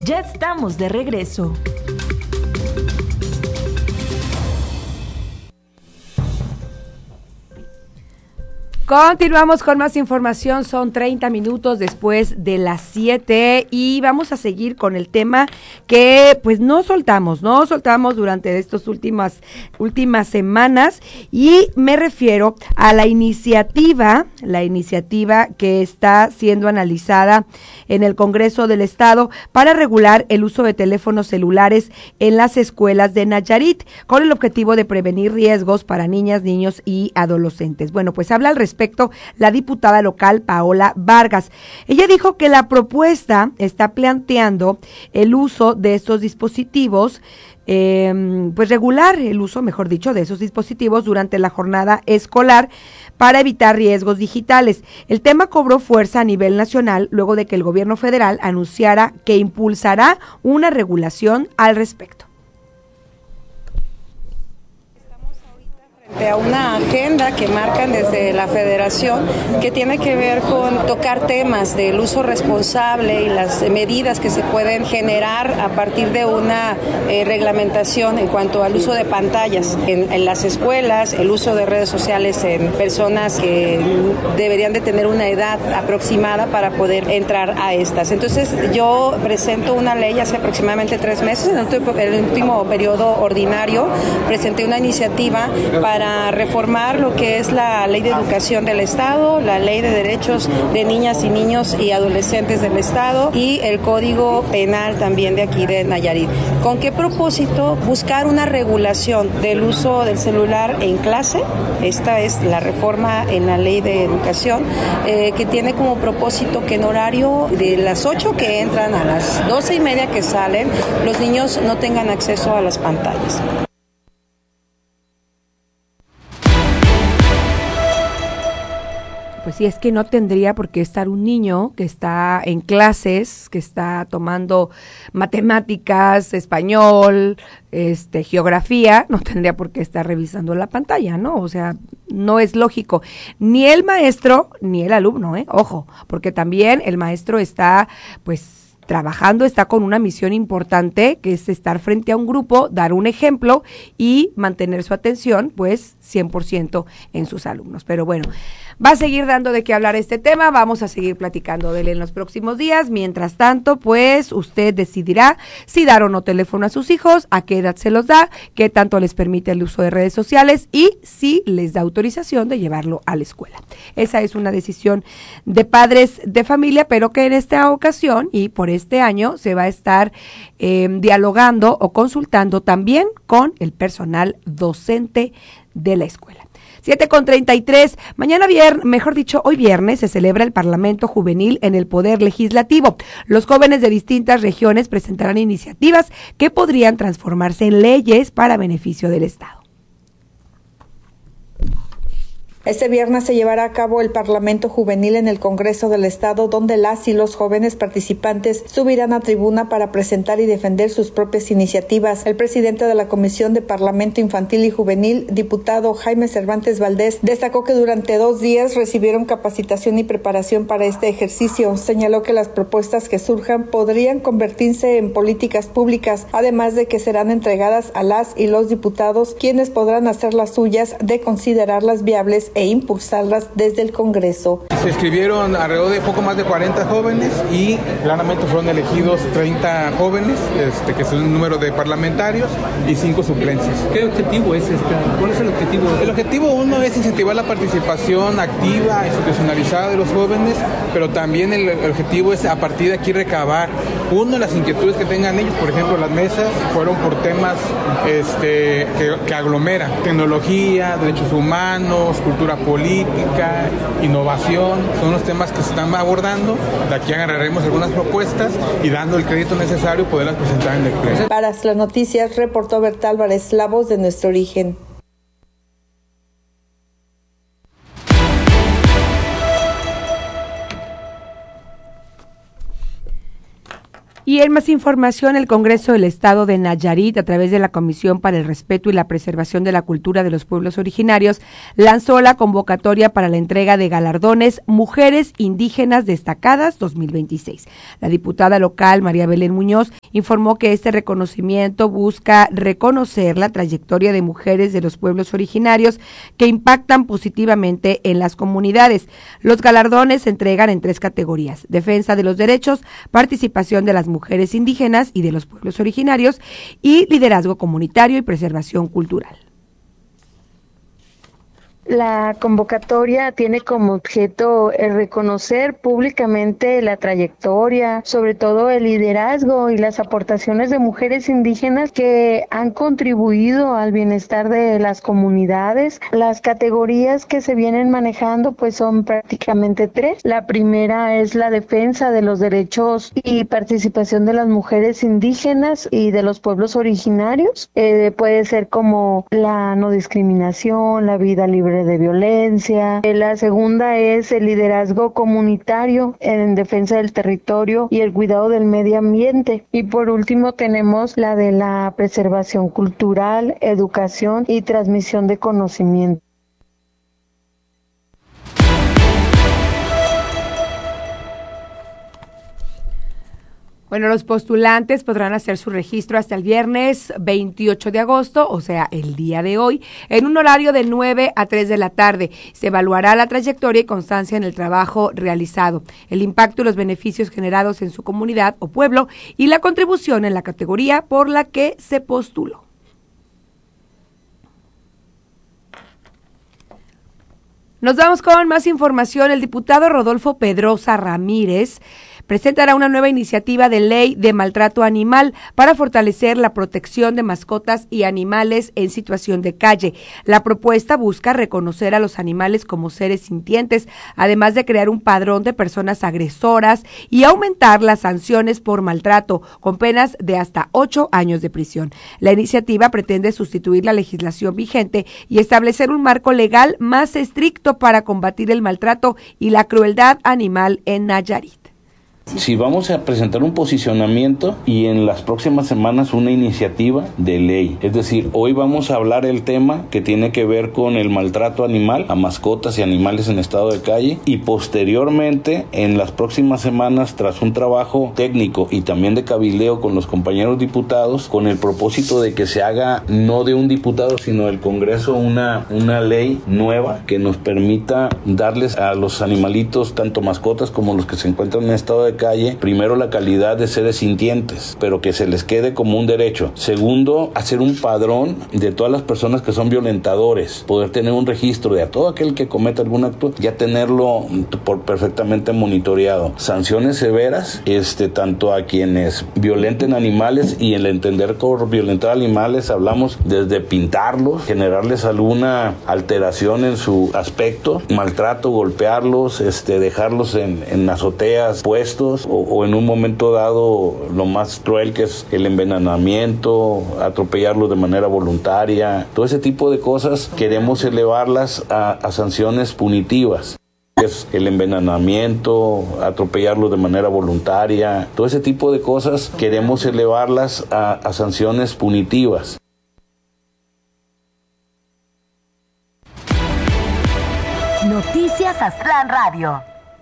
Ya estamos de regreso. Continuamos con más información, son 30 minutos después de las 7 y vamos a seguir con el tema que pues no soltamos durante estas últimas semanas, y me refiero a la iniciativa que está siendo analizada en el Congreso del Estado para regular el uso de teléfonos celulares en las escuelas de Nayarit, con el objetivo de prevenir riesgos para niñas, niños y adolescentes. Bueno, pues habla al respecto la diputada local Paola Vargas. Ella dijo que la propuesta está planteando el uso de estos dispositivos, pues regular el uso, mejor dicho, de esos dispositivos durante la jornada escolar para evitar riesgos digitales. El tema cobró fuerza a nivel nacional luego de que el gobierno federal anunciara que impulsará una regulación al respecto. A una agenda que marcan desde la Federación, que tiene que ver con tocar temas del uso responsable y las medidas que se pueden generar a partir de una reglamentación en cuanto al uso de pantallas en las escuelas, el uso de redes sociales en personas que deberían de tener una edad aproximada para poder entrar a estas. Entonces yo presento una ley hace aproximadamente 3 meses, en el último periodo ordinario, presenté una iniciativa para reformar lo que es la Ley de Educación del Estado, la Ley de Derechos de Niñas y Niños y Adolescentes del Estado y el Código Penal también de aquí de Nayarit. ¿Con qué propósito? Buscar una regulación del uso del celular en clase. Esta es la reforma en la Ley de Educación, que tiene como propósito que en horario de las 8 que entran a las 12:30 que salen, los niños no tengan acceso a las pantallas. Pues sí, es que no tendría por qué estar un niño que está en clases, que está tomando matemáticas, español, geografía, no tendría por qué estar revisando la pantalla, ¿no? O sea, no es lógico. Ni el maestro, ni el alumno, ojo, porque también el maestro está, pues, trabajando, está con una misión importante, que es estar frente a un grupo, dar un ejemplo y mantener su atención, pues, 100% en sus alumnos. Pero bueno, va a seguir dando de qué hablar este tema, vamos a seguir platicando de él en los próximos días. Mientras tanto, pues, usted decidirá si dar o no teléfono a sus hijos, a qué edad se los da, qué tanto les permite el uso de redes sociales y si les da autorización de llevarlo a la escuela. Esa es una decisión de padres de familia, pero que en esta ocasión y por este año se va a estar dialogando o consultando también con el personal docente de la escuela. 7:33, hoy viernes se celebra el Parlamento Juvenil en el Poder Legislativo. Los jóvenes de distintas regiones presentarán iniciativas que podrían transformarse en leyes para beneficio del Estado. Este viernes se llevará a cabo el Parlamento Juvenil en el Congreso del Estado, donde las y los jóvenes participantes subirán a tribuna para presentar y defender sus propias iniciativas. El presidente de la Comisión de Parlamento Infantil y Juvenil, diputado Jaime Cervantes Valdés, destacó que durante 2 días recibieron capacitación y preparación para este ejercicio. Señaló que las propuestas que surjan podrían convertirse en políticas públicas, además de que serán entregadas a las y los diputados, quienes podrán hacer las suyas de considerarlas viables e impulsarlas desde el Congreso. Se inscribieron alrededor de poco más de 40 jóvenes y claramente fueron elegidos 30 jóvenes, que son un número de parlamentarios y 5 suplentes. ¿Qué objetivo es ¿Cuál es el objetivo? El objetivo 1 es incentivar la participación activa, institucionalizada de los jóvenes, pero también el objetivo es a partir de aquí recabar, las inquietudes que tengan ellos. Por ejemplo, las mesas fueron por temas que aglomeran: tecnología, derechos humanos, cultura política, innovación. Son los temas que se están abordando. De aquí agarraremos algunas propuestas y, dando el crédito necesario, poderlas presentar en el Pleno. Para las noticias, reportó Berta Álvarez, la voz de nuestro origen. Y en más información, el Congreso del Estado de Nayarit, a través de la Comisión para el Respeto y la Preservación de la Cultura de los Pueblos Originarios, lanzó la convocatoria para la entrega de galardones Mujeres Indígenas Destacadas 2026. La diputada local, María Belén Muñoz, informó que este reconocimiento busca reconocer la trayectoria de mujeres de los pueblos originarios que impactan positivamente en las comunidades. Los galardones se entregan en 3 categorías: defensa de los derechos, participación de las mujeres indígenas y de los pueblos originarios y liderazgo comunitario y preservación cultural. La convocatoria tiene como objeto el reconocer públicamente la trayectoria, sobre todo el liderazgo y las aportaciones de mujeres indígenas que han contribuido al bienestar de las comunidades. Las categorías que se vienen manejando pues son prácticamente 3. La primera es la defensa de los derechos y participación de las mujeres indígenas y de los pueblos originarios. Puede ser como la no discriminación, la vida libre de violencia. La segunda es el liderazgo comunitario en defensa del territorio y el cuidado del medio ambiente. Y por último tenemos la de la preservación cultural, educación y transmisión de conocimiento. Bueno, los postulantes podrán hacer su registro hasta el viernes 28 de agosto, o sea, el día de hoy, en un horario de 9 a 3 de la tarde. Se evaluará la trayectoria y constancia en el trabajo realizado, el impacto y los beneficios generados en su comunidad o pueblo y la contribución en la categoría por la que se postuló. Nos vamos con más información. El diputado Rodolfo Pedrosa Ramírez presentará una nueva iniciativa de ley de maltrato animal para fortalecer la protección de mascotas y animales en situación de calle. La propuesta busca reconocer a los animales como seres sintientes, además de crear un padrón de personas agresoras y aumentar las sanciones por maltrato, con penas de hasta 8 años de prisión. La iniciativa pretende sustituir la legislación vigente y establecer un marco legal más estricto para combatir el maltrato y la crueldad animal en Nayarit. Sí, vamos a presentar un posicionamiento y en las próximas semanas una iniciativa de ley. Es decir, hoy vamos a hablar el tema que tiene que ver con el maltrato animal a mascotas y animales en estado de calle, y posteriormente en las próximas semanas, tras un trabajo técnico y también de cabildeo con los compañeros diputados, con el propósito de que se haga no de un diputado sino del Congreso una ley nueva que nos permita darles a los animalitos, tanto mascotas como los que se encuentran en estado de calle, primero la calidad de seres sintientes, pero que se les quede como un derecho. Segundo, hacer un padrón de todas las personas que son violentadores, poder tener un registro de a todo aquel que cometa algún acto, ya tenerlo perfectamente monitoreado. Sanciones severas, tanto a quienes violenten animales, y el entender por violentar animales hablamos desde pintarlos, generarles alguna alteración en su aspecto, maltrato, golpearlos, dejarlos en azoteas puestos, o en un momento dado lo más cruel que es el envenenamiento, atropellarlos de manera voluntaria. Todo ese tipo de cosas queremos elevarlas a sanciones punitivas. Es el envenenamiento, atropellarlos de manera voluntaria. Todo ese tipo de cosas queremos elevarlas a sanciones punitivas. Noticias Aztlán Radio.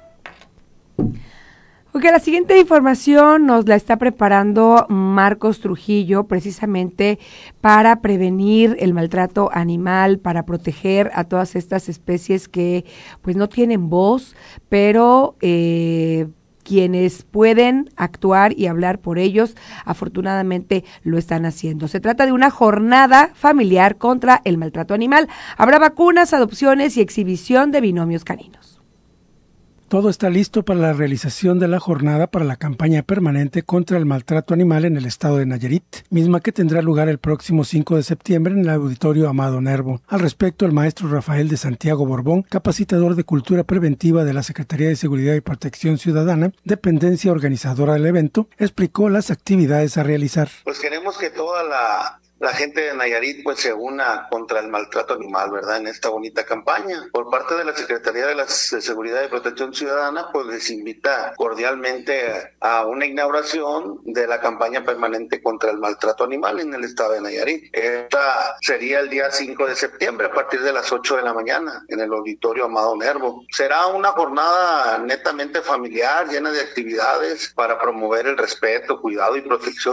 Ok, la siguiente información nos la está preparando Marcos Trujillo, precisamente para prevenir el maltrato animal, para proteger a todas estas especies que pues no tienen voz, pero quienes pueden actuar y hablar por ellos, afortunadamente lo están haciendo. Se trata de una jornada familiar contra el maltrato animal. Habrá vacunas, adopciones y exhibición de binomios caninos. Todo está listo para la realización de la jornada para la campaña permanente contra el maltrato animal en el estado de Nayarit, misma que tendrá lugar el próximo 5 de septiembre en el Auditorio Amado Nervo. Al respecto, el maestro Rafael de Santiago Borbón, capacitador de Cultura Preventiva de la Secretaría de Seguridad y Protección Ciudadana, dependencia organizadora del evento, explicó las actividades a realizar. Pues queremos que toda la la gente de Nayarit pues se una contra el maltrato animal, ¿verdad? En esta bonita campaña. Por parte de la Secretaría de Seguridad y Protección Ciudadana, pues les invita cordialmente a una inauguración de la campaña permanente contra el maltrato animal en el estado de Nayarit. Esta sería el día 5 de septiembre a partir de las 8 de la mañana en el auditorio Amado Nervo. Será una jornada netamente familiar, llena de actividades para promover el respeto, cuidado y protección